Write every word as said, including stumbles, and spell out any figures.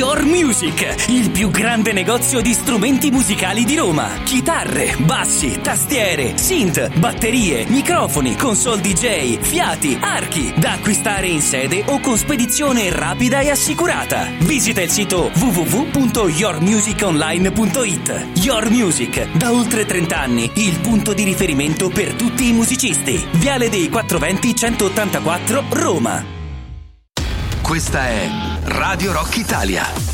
Your Music, il più grande negozio di strumenti musicali di Roma. Chitarre, bassi, tastiere, synth, batterie, microfoni, console D J, fiati, archi, da acquistare in sede o con spedizione rapida e assicurata. Visita il sito w w w punto your music online punto i t. Your Music, da oltre trenta anni, il punto di riferimento per tutti i musicisti. Viale dei quattro venti centottantaquattro, Roma. Questa è Radio Rock Italia.